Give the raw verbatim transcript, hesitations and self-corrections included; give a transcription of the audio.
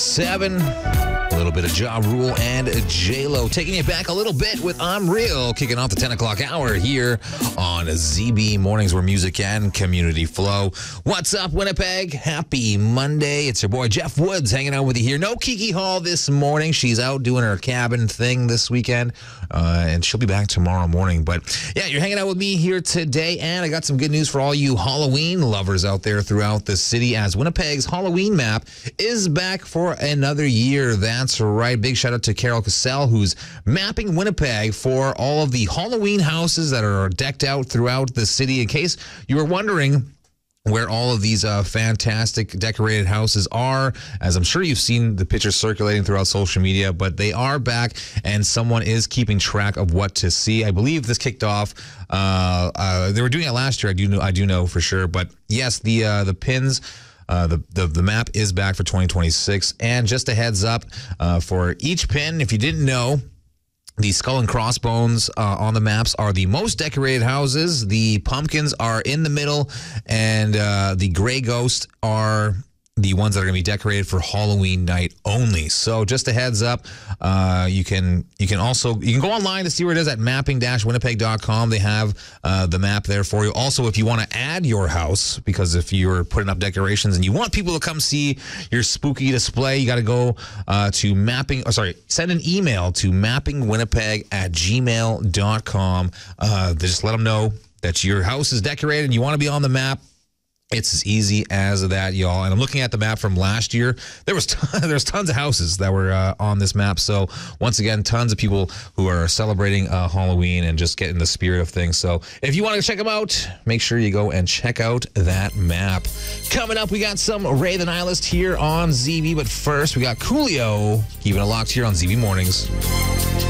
Seven. A little bit of Ja Rule and J-Lo taking you back a little bit with I'm Real, kicking off the ten o'clock hour here on Z B Mornings, where music and community flow. What's up, Winnipeg? Happy Monday. It's your boy Jeff Woods hanging out with you here. No Kiki Hall this morning. She's out doing her cabin thing this weekend, uh, and she'll be back tomorrow morning. But yeah, you're hanging out with me here today, and I got some good news for all you Halloween lovers out there throughout the city, as Winnipeg's Halloween map is back for another year. That's right. Big shout out to Carol Cassell, who's mapping Winnipeg for all of the Halloween houses that are decked out throughout the city. In case you were wondering where all of these uh, fantastic decorated houses are, as I'm sure you've seen the pictures circulating throughout social media, but they are back, and someone is keeping track of what to see. I believe this kicked off. Uh, uh, they were doing it last year. I do know. I do know for sure. But yes, the uh, the pins. Uh, the, the the map is back for twenty twenty-six, and just a heads up uh, for each pin, if you didn't know, the skull and crossbones uh, on the maps are the most decorated houses. The pumpkins are in the middle, and uh, the gray ghosts are the ones that are going to be decorated for Halloween night only. So just a heads up, uh, you can you can also you can go online to see where it is at mapping dash winnipeg dot com. They have uh, the map there for you. Also, if you want to add your house, because if you're putting up decorations and you want people to come see your spooky display, you got to go uh, to mapping. Or sorry, send an email to mapping winnipeg at gmail dot com. Uh, just let them know that your house is decorated and you want to be on the map. It's as easy as that, y'all. And I'm looking at the map from last year. There was ton, there's tons of houses that were uh, on this map. So once again, tons of people who are celebrating uh, Halloween and just getting the spirit of things. So if you want to check them out, make sure you go and check out that map. Coming up, we got some Ray the Nihilist here on Z B. But first, we got Coolio keeping it locked here on Z B Mornings.